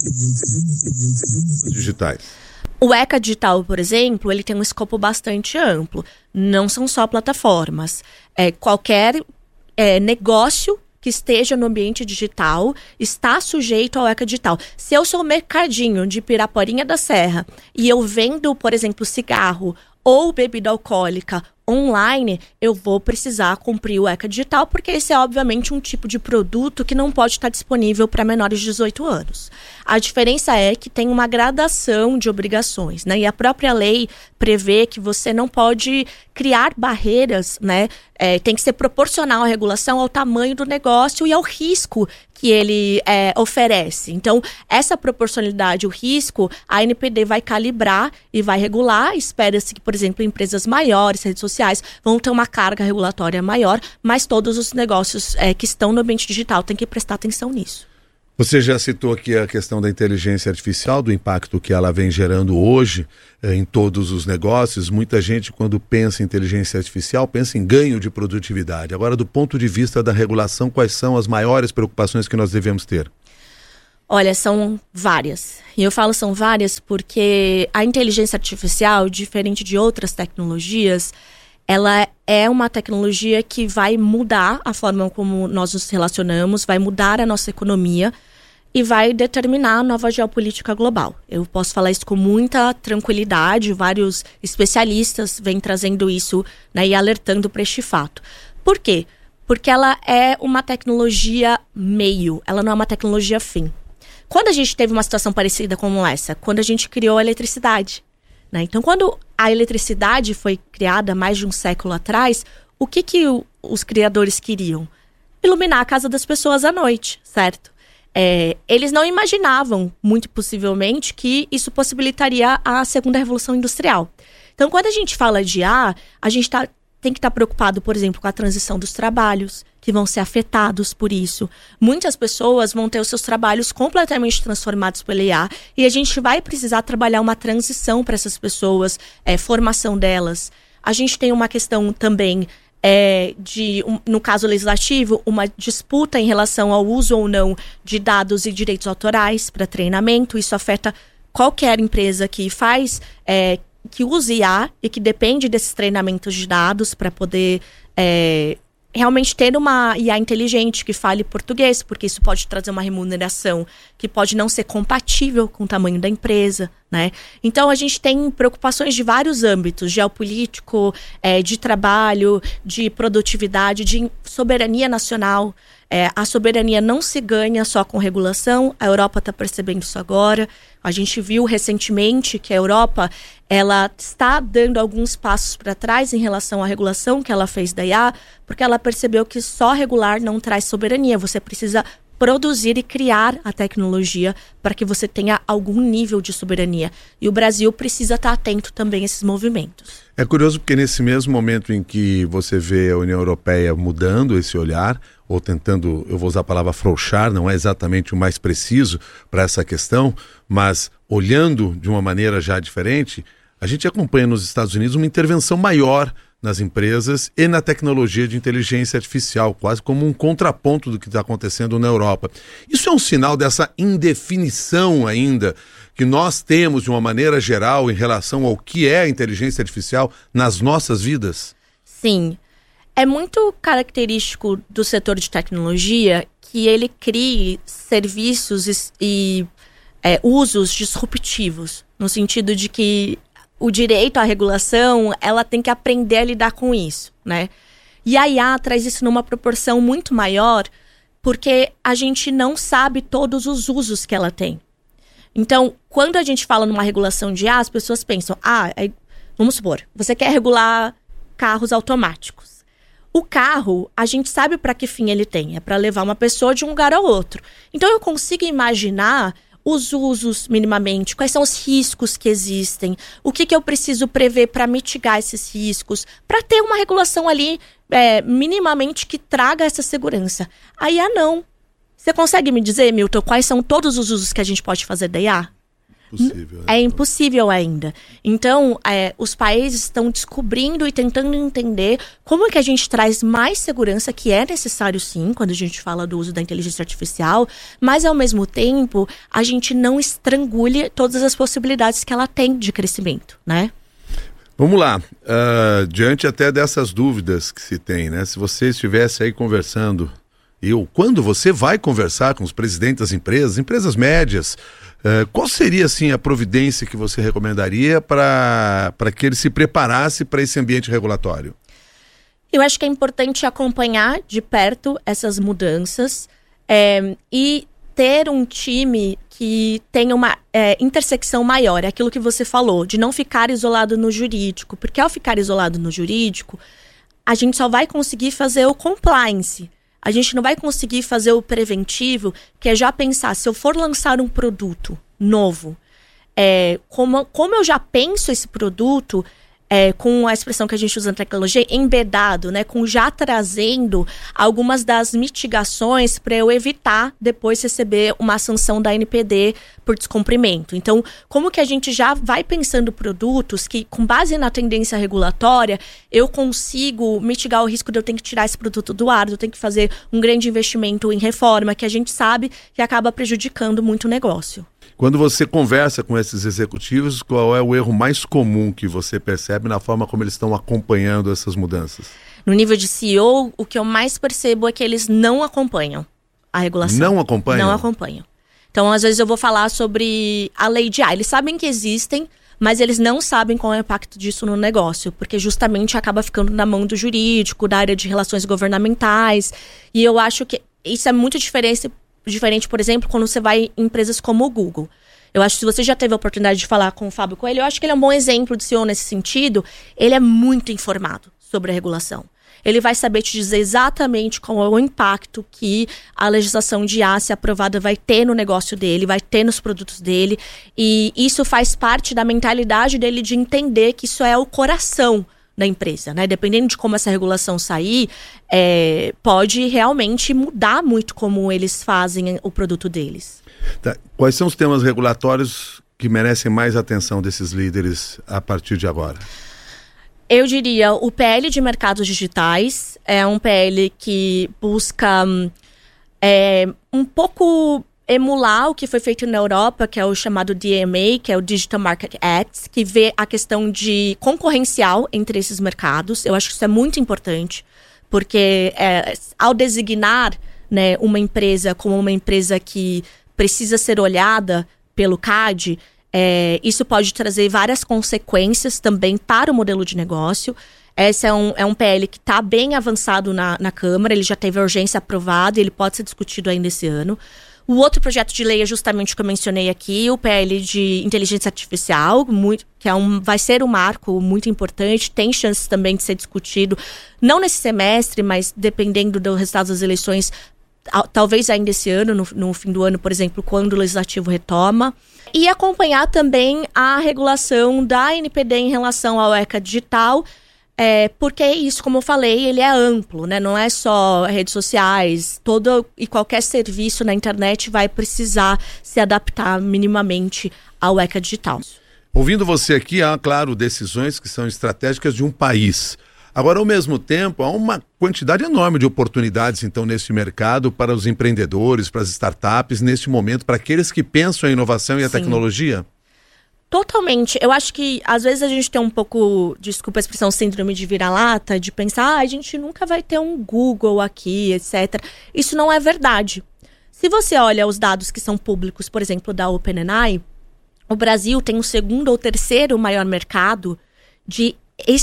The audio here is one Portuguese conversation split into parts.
Digitais. O ECA Digital, por exemplo, ele tem um escopo bastante amplo. Não são só plataformas. Qualquer negócio que esteja no ambiente digital está sujeito ao ECA Digital. Se eu sou mercadinho de Piraporinha da Serra e eu vendo, por exemplo, cigarro ou bebida alcoólica online, eu vou precisar cumprir o ECA Digital, porque esse é, obviamente, um tipo de produto que não pode estar disponível para menores de 18 anos. A diferença é que tem uma gradação de obrigações, né? E a própria lei prevê que você não pode criar barreiras, né? Tem que ser proporcional à regulação ao tamanho do negócio e ao risco que ele oferece. Então, essa proporcionalidade, o risco, a NPD vai calibrar e vai regular. Espera-se que, por exemplo, empresas maiores, redes sociais, vão ter uma carga regulatória maior, mas todos os negócios que estão no ambiente digital têm que prestar atenção nisso. Você já citou aqui a questão da inteligência artificial, do impacto que ela vem gerando hoje em todos os negócios. Muita gente, quando pensa em inteligência artificial, pensa em ganho de produtividade. Agora, do ponto de vista da regulação, quais são as maiores preocupações que nós devemos ter? Olha, são várias. E eu falo são várias porque a inteligência artificial, diferente de outras tecnologias, ela é uma tecnologia que vai mudar a forma como nós nos relacionamos, vai mudar a nossa economia e vai determinar a nova geopolítica global. Eu posso falar isso com muita tranquilidade, vários especialistas vêm trazendo isso, né, e alertando para este fato. Por quê? Porque ela é uma tecnologia meio, ela não é uma tecnologia fim. Quando a gente teve uma situação parecida como essa? Quando a gente criou a eletricidade, né? Então, quando a eletricidade foi criada mais de um século atrás, o que os criadores queriam? Iluminar a casa das pessoas à noite, certo? Eles não imaginavam, muito possivelmente, que isso possibilitaria a segunda revolução industrial. Então, quando a gente fala de IA, a gente tem que estar preocupado, por exemplo, com a transição dos trabalhos, que vão ser afetados por isso. Muitas pessoas vão ter os seus trabalhos completamente transformados pela IA e a gente vai precisar trabalhar uma transição para essas pessoas, formação delas. A gente tem uma questão também no caso legislativo, uma disputa em relação ao uso ou não de dados e direitos autorais para treinamento. Isso afeta qualquer empresa que que use IA e que depende desses treinamentos de dados para poder realmente ter uma IA inteligente que fale português, porque isso pode trazer uma remuneração que pode não ser compatível com o tamanho da empresa, né? Então, a gente tem preocupações de vários âmbitos, geopolítico, de trabalho, de produtividade, de soberania nacional. A soberania não se ganha só com regulação, a Europa está percebendo isso agora. A gente viu recentemente que a Europa ela está dando alguns passos para trás em relação à regulação que ela fez da IA, porque ela percebeu que só regular não traz soberania. Você precisa produzir e criar a tecnologia para que você tenha algum nível de soberania. E o Brasil precisa estar atento também a esses movimentos. É curioso porque nesse mesmo momento em que você vê a União Europeia mudando esse olhar, ou tentando, eu vou usar a palavra afrouxar, não é exatamente o mais preciso para essa questão, mas olhando de uma maneira já diferente, a gente acompanha nos Estados Unidos uma intervenção maior nas empresas e na tecnologia de inteligência artificial, quase como um contraponto do que está acontecendo na Europa. Isso é um sinal dessa indefinição ainda que nós temos de uma maneira geral em relação ao que é a inteligência artificial nas nossas vidas? Sim. É muito característico do setor de tecnologia que ele crie serviços e usos disruptivos, no sentido de que o direito à regulação, ela tem que aprender a lidar com isso, né? E a IA traz isso numa proporção muito maior, porque a gente não sabe todos os usos que ela tem. Então, quando a gente fala numa regulação de IA, as pessoas pensam, vamos supor, você quer regular carros automáticos. O carro, a gente sabe para que fim ele tem, é para levar uma pessoa de um lugar ao outro. Então, eu consigo imaginar os usos minimamente, quais são os riscos que existem, o que eu preciso prever para mitigar esses riscos, para ter uma regulação ali minimamente que traga essa segurança. A IA não. Você consegue me dizer, Milton, quais são todos os usos que a gente pode fazer da IA? Possível, né? É impossível ainda. Então, os países estão descobrindo e tentando entender como é que a gente traz mais segurança, que é necessário sim, quando a gente fala do uso da inteligência artificial, mas ao mesmo tempo, a gente não estrangulhe todas as possibilidades que ela tem de crescimento, né? Vamos lá, diante até dessas dúvidas que se tem, né? Se você estivesse aí conversando, quando você vai conversar com os presidentes das empresas médias, qual seria assim a providência que você recomendaria para que ele se preparasse para esse ambiente regulatório? Eu acho que é importante acompanhar de perto essas mudanças e ter um time que tenha uma intersecção maior, é aquilo que você falou, de não ficar isolado no jurídico, porque ao ficar isolado no jurídico, a gente só vai conseguir fazer o compliance. A gente não vai conseguir fazer o preventivo, que é já pensar, se eu for lançar um produto novo, como eu já penso esse produto, com a expressão que a gente usa na tecnologia, embedado, né? Com já trazendo algumas das mitigações para eu evitar depois receber uma sanção da NPD por descumprimento. Então, como que a gente já vai pensando produtos que, com base na tendência regulatória, eu consigo mitigar o risco de eu ter que tirar esse produto do ar, de eu ter que fazer um grande investimento em reforma, que a gente sabe que acaba prejudicando muito o negócio. Quando você conversa com esses executivos, qual é o erro mais comum que você percebe na forma como eles estão acompanhando essas mudanças? No nível de CEO, o que eu mais percebo é que eles não acompanham a regulação. Não acompanham? Não acompanham. Então, às vezes eu vou falar sobre a lei de eles sabem que existem, mas eles não sabem qual é o impacto disso no negócio, porque justamente acaba ficando na mão do jurídico, da área de relações governamentais, e eu acho que isso é muito diferente, por exemplo, quando você vai em empresas como o Google. Eu acho que se você já teve a oportunidade de falar com o Fábio Coelho, eu acho que ele é um bom exemplo de CEO nesse sentido. Ele é muito informado sobre a regulação. Ele vai saber te dizer exatamente qual é o impacto que a legislação de IA, se aprovada, vai ter no negócio dele, vai ter nos produtos dele. E isso faz parte da mentalidade dele de entender que isso é o coração da empresa, né? Dependendo de como essa regulação sair, pode realmente mudar muito como eles fazem o produto deles. Tá. Quais são os temas regulatórios que merecem mais atenção desses líderes a partir de agora? Eu diria o PL de mercados digitais, é um PL que busca um pouco emular o que foi feito na Europa, que é o chamado DMA, que é o Digital Market Act, que vê a questão de concorrencial entre esses mercados. Eu acho que isso é muito importante, porque ao designar, né, uma empresa como uma empresa que precisa ser olhada pelo CADE, isso pode trazer várias consequências também para o modelo de negócio. Esse é um PL que está bem avançado na Câmara, ele já teve a urgência aprovada e ele pode ser discutido ainda esse ano. O outro projeto de lei é justamente o que eu mencionei aqui, o PL de inteligência artificial, que vai ser um marco muito importante, tem chances também de ser discutido, não nesse semestre, mas dependendo do resultado das eleições, talvez ainda esse ano, no fim do ano, por exemplo, quando o Legislativo retoma. E acompanhar também a regulação da NPD em relação ao ECA digital, porque isso, como eu falei, ele é amplo, né? Não é só redes sociais, todo e qualquer serviço na internet vai precisar se adaptar minimamente ao ECA digital. Ouvindo você aqui, há, claro, decisões que são estratégicas de um país. Agora, ao mesmo tempo, há uma quantidade enorme de oportunidades, então, nesse mercado para os empreendedores, para as startups, neste momento, para aqueles que pensam a inovação e a tecnologia? Totalmente. Eu acho que, às vezes, a gente tem um pouco, desculpa a expressão, síndrome de vira-lata, de pensar, a gente nunca vai ter um Google aqui, etc. Isso não é verdade. Se você olha os dados que são públicos, por exemplo, da OpenAI, o Brasil tem o segundo ou terceiro maior mercado de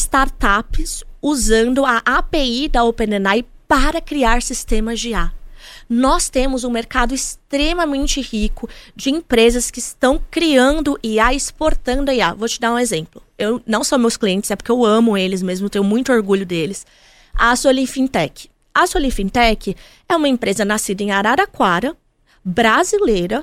startups usando a API da OpenAI para criar sistemas de IA. Nós temos um mercado extremamente rico de empresas que estão criando IA, exportando IA. Vou te dar um exemplo. Não são meus clientes, é porque eu amo eles mesmo, tenho muito orgulho deles. A Solifintech. A Solifintech é uma empresa nascida em Araraquara, brasileira,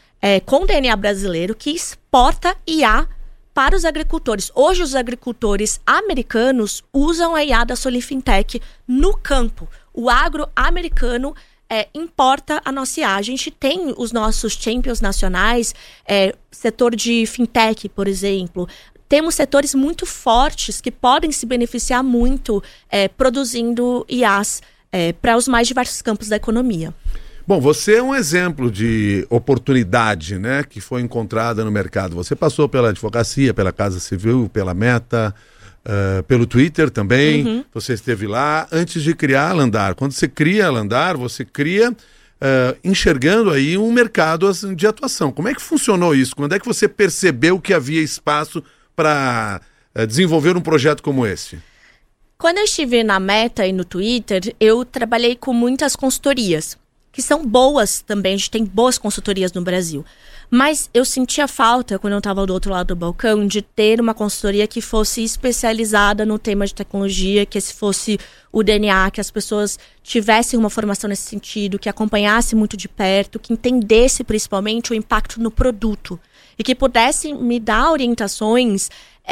com DNA brasileiro, que exporta IA para os agricultores. Hoje, os agricultores americanos usam a IA da Solifintech no campo. O agro americano importa a nossa IA. A gente tem os nossos champions nacionais, setor de fintech, por exemplo. Temos setores muito fortes que podem se beneficiar muito produzindo IAs para os mais diversos campos da economia. Bom, você é um exemplo de oportunidade, né, que foi encontrada no mercado. Você passou pela advocacia, pela Casa Civil, pela Meta, pelo Twitter também. Você esteve lá antes de criar a Landar. Quando você cria a Landar, você cria enxergando aí um mercado de atuação. Como é que funcionou isso? Quando é que você percebeu que havia espaço para desenvolver um projeto como esse? Quando eu estive na Meta e no Twitter, eu trabalhei com muitas consultorias, que são boas também, a gente tem boas consultorias no Brasil. Mas eu sentia falta, quando eu estava do outro lado do balcão, de ter uma consultoria que fosse especializada no tema de tecnologia, que esse fosse o DNA, que as pessoas tivessem uma formação nesse sentido, que acompanhasse muito de perto, que entendesse principalmente o impacto no produto e que pudesse me dar orientações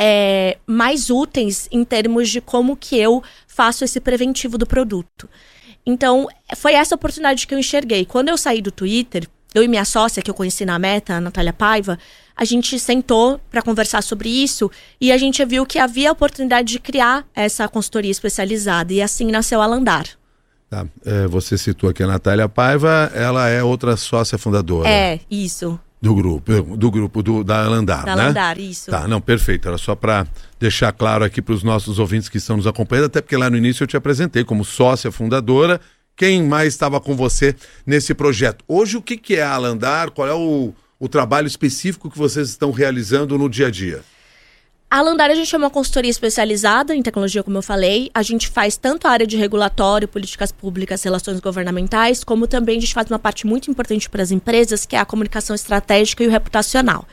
mais úteis em termos de como que eu faço esse preventivo do produto. Então, foi essa oportunidade que eu enxerguei. Quando eu saí do Twitter, eu e minha sócia, que eu conheci na Meta, a Natália Paiva, a gente sentou para conversar sobre isso e a gente viu que havia a oportunidade de criar essa consultoria especializada e assim nasceu a Landar. Tá. Você citou aqui a Natália Paiva, ela é outra sócia fundadora. Isso. Do grupo da Landar, né? Da Landar, isso. Tá, não, perfeito. Era só para deixar claro aqui para os nossos ouvintes que estão nos acompanhando, até porque lá no início eu te apresentei como sócia fundadora. Quem mais estava com você nesse projeto? Hoje, o que é a Landar? Qual é o trabalho específico que vocês estão realizando no dia a dia? A Landar, a gente é uma consultoria especializada em tecnologia, como eu falei. A gente faz tanto a área de regulatório, políticas públicas, relações governamentais, como também a gente faz uma parte muito importante para as empresas, que é a comunicação estratégica e o reputacional.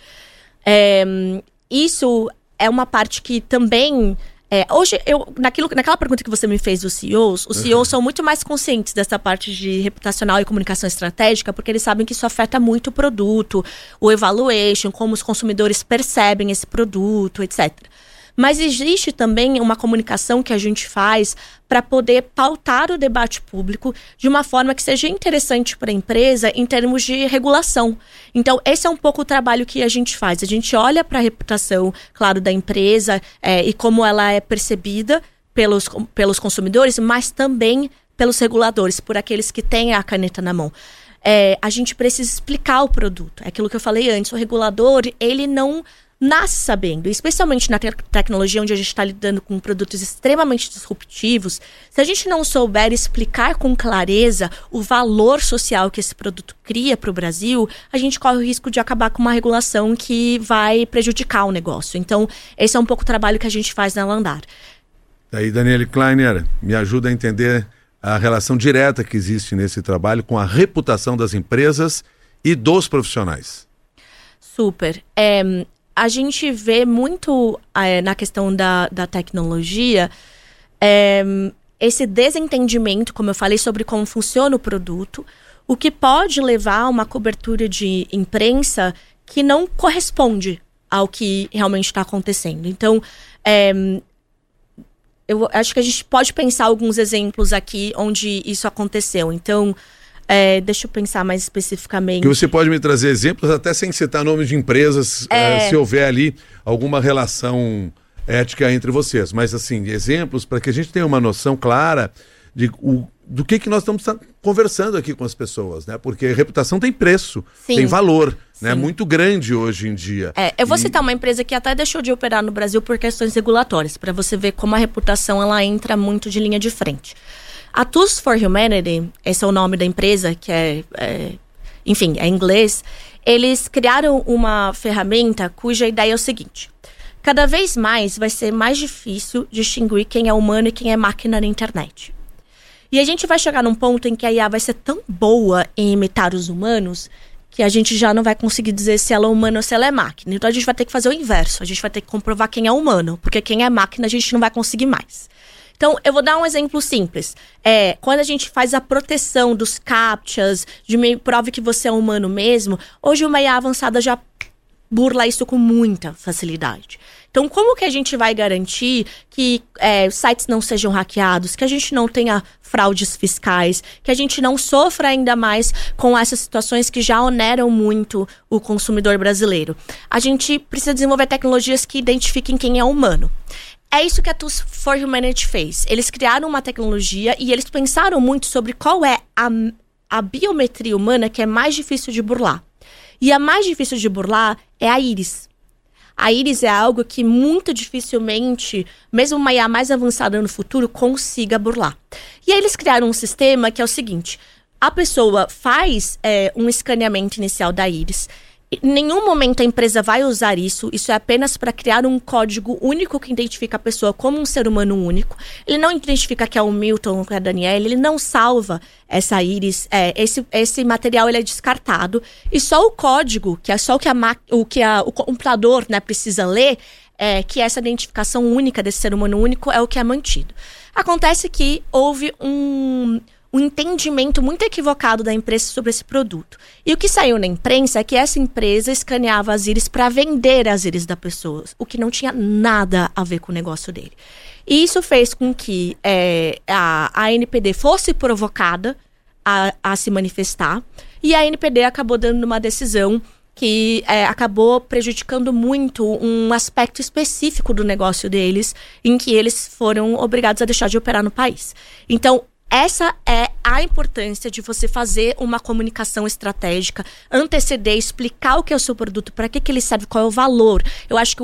Isso é uma parte que também... hoje, naquela pergunta que você me fez dos CEOs, os CEOs são muito mais conscientes dessa parte de reputacional e comunicação estratégica, porque eles sabem que isso afeta muito o produto, o evaluation, como os consumidores percebem esse produto, etc. Mas existe também uma comunicação que a gente faz para poder pautar o debate público de uma forma que seja interessante para a empresa em termos de regulação. Então, esse é um pouco o trabalho que a gente faz. A gente olha para a reputação, claro, da empresa e como ela é percebida pelos consumidores, mas também pelos reguladores, por aqueles que têm a caneta na mão. A gente precisa explicar o produto. É aquilo que eu falei antes, o regulador, ele não nasce sabendo, especialmente na tecnologia onde a gente está lidando com produtos extremamente disruptivos. Se a gente não souber explicar com clareza o valor social que esse produto cria para o Brasil, a gente corre o risco de acabar com uma regulação que vai prejudicar o negócio. Então, esse é um pouco o trabalho que a gente faz na Landar. Daí, Daniele Kleiner, me ajuda a entender a relação direta que existe nesse trabalho com a reputação das empresas e dos profissionais. Super. A gente vê muito na questão da tecnologia esse desentendimento, como eu falei, sobre como funciona o produto, o que pode levar a uma cobertura de imprensa que não corresponde ao que realmente está acontecendo. Então, eu acho que a gente pode pensar alguns exemplos aqui onde isso aconteceu. Então, deixa eu pensar mais especificamente. Que você pode me trazer exemplos, até sem citar nomes de empresas, se houver ali alguma relação ética entre vocês. Mas, assim, exemplos para que a gente tenha uma noção clara do que nós estamos conversando aqui com as pessoas, né? Porque a reputação tem preço, Sim. tem valor, né? Muito grande hoje em dia. Eu vou citar uma empresa que até deixou de operar no Brasil por questões regulatórias, para você ver como a reputação ela entra muito de linha de frente. A Tools for Humanity, esse é o nome da empresa, que enfim, é em inglês. Eles criaram uma ferramenta cuja ideia é o seguinte: cada vez mais vai ser mais difícil distinguir quem é humano e quem é máquina na internet. E a gente vai chegar num ponto em que a IA vai ser tão boa em imitar os humanos que a gente já não vai conseguir dizer se ela é humana ou se ela é máquina. Então a gente vai ter que fazer o inverso. A gente vai ter que comprovar quem é humano, porque quem é máquina a gente não vai conseguir mais. Então, eu vou dar um exemplo simples. Quando a gente faz a proteção dos CAPTCHAs, de me prove que você é humano mesmo, hoje uma IA avançada já burla isso com muita facilidade. Então, como que a gente vai garantir que sites não sejam hackeados, que a gente não tenha fraudes fiscais, que a gente não sofra ainda mais com essas situações que já oneram muito o consumidor brasileiro? A gente precisa desenvolver tecnologias que identifiquem quem é humano. É isso que a Tools for Humanity fez. Eles criaram uma tecnologia e eles pensaram muito sobre qual é a biometria humana que é mais difícil de burlar. E a mais difícil de burlar é a íris. A íris é algo que muito dificilmente, mesmo uma IA mais avançada no futuro, consiga burlar. E aí eles criaram um sistema que é o seguinte: a pessoa faz um escaneamento inicial da íris. Em nenhum momento a empresa vai usar isso. Isso é apenas para criar um código único que identifica a pessoa como um ser humano único. Ele não identifica que é o Milton ou que é a Daniela. Ele não salva essa íris. Esse material ele é descartado. E só o código, que é só o que o computador, né, precisa ler, que essa identificação única desse ser humano único é o que é mantido. Acontece que houve um entendimento muito equivocado da empresa sobre esse produto. E o que saiu na imprensa é que essa empresa escaneava as íris para vender as íris da pessoa, o que não tinha nada a ver com o negócio dele. E isso fez com que a ANPD fosse provocada a se manifestar, e a ANPD acabou dando uma decisão que acabou prejudicando muito um aspecto específico do negócio deles, em que eles foram obrigados a deixar de operar no país. Então, essa é a importância de você fazer uma comunicação estratégica, anteceder, explicar o que é o seu produto, para que ele serve, qual é o valor. Eu acho que